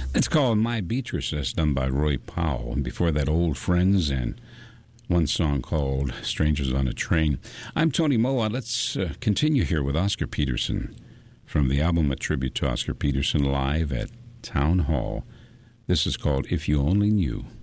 It's called My Beatrice. That's done by Roy Powell. And before that, Old Friends and one song called Strangers on a Train. I'm Tony Moa. Let's continue here with Oscar Peterson from the album A Tribute to Oscar Peterson live at Town Hall. This is called If You Only Knew.